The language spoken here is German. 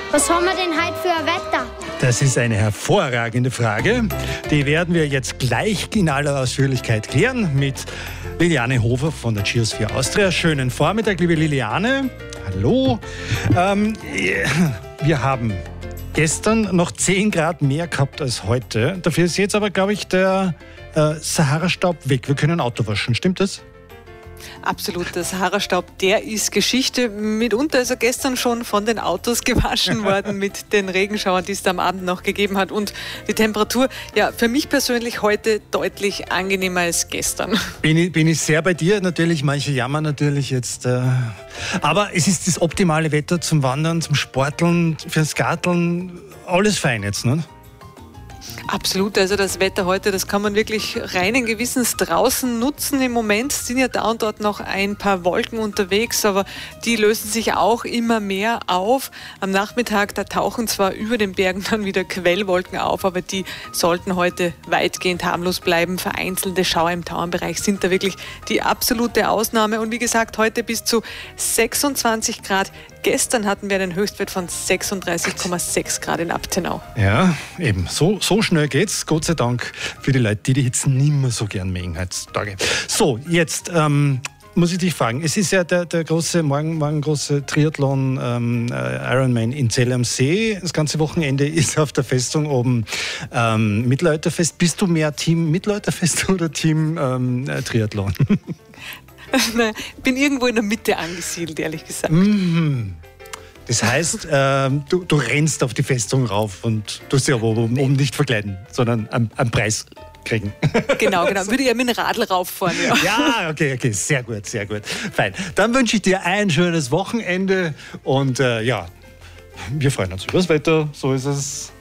Was haben wir denn heute für ein Wetter? Das ist eine hervorragende Frage. Die werden wir jetzt gleich in aller Ausführlichkeit klären mit Liliane Hofer von der Geosphere Austria. Schönen Vormittag, liebe Liliane. Hallo. Wir haben gestern noch 10 Grad mehr gehabt als heute. Dafür ist jetzt aber, glaube ich, der Sahara-Staub weg. Wir können Auto waschen, stimmt das? Absolut, der Sahara-Staub, der ist Geschichte. Mitunter ist er gestern schon von den Autos gewaschen worden mit den Regenschauern, die es da am Abend noch gegeben hat. Und die Temperatur, ja, für mich persönlich heute deutlich angenehmer als gestern. Bin ich sehr bei dir. Natürlich, manche jammern natürlich jetzt. Aber es ist das optimale Wetter zum Wandern, zum Sporteln, fürs Garteln. Alles fein jetzt, ne? Absolut, also das Wetter heute, das kann man wirklich reinen Gewissens draußen nutzen. Im Moment sind ja da und dort noch ein paar Wolken unterwegs, aber die lösen sich auch immer mehr auf. Am Nachmittag, da tauchen zwar über den Bergen dann wieder Quellwolken auf, aber die sollten heute weitgehend harmlos bleiben. Vereinzelte Schauer im Tauernbereich sind da wirklich die absolute Ausnahme. Und wie gesagt, heute bis zu 26 Grad. Gestern hatten wir einen Höchstwert von 36,6 Grad in Abtenau. Ja, eben. So schnell geht's. Gott sei Dank für die Leute, die jetzt nicht mehr so gern mögen heutzutage. So, jetzt muss ich dich fragen. Es ist ja der große, morgen große Triathlon Ironman in Zell am See. Das ganze Wochenende ist auf der Festung oben Mittelalterfest. Bist du mehr Team Mittelalterfest oder Team Triathlon? Nein, ich bin irgendwo in der Mitte angesiedelt, ehrlich gesagt. Das heißt, du rennst auf die Festung rauf und tust dich aber oben nicht verkleiden, sondern am Preis kriegen. Genau. Würde ich mit dem Radl rauffahren. Ja, ja, okay, sehr gut. Fein. Dann wünsche ich dir ein schönes Wochenende und wir freuen uns über das Wetter, so ist es.